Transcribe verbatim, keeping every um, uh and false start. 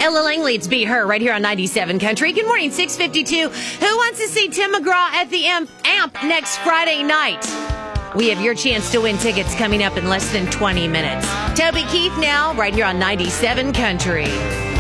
Ella Langley, it's Be Her right here on ninety-seven Country. Good morning, six fifty-two. Who wants to see Tim McGraw at the Amp, Amp next Friday night? We have your chance to win tickets coming up in less than twenty minutes. Toby Keith now, right here on ninety-seven Country.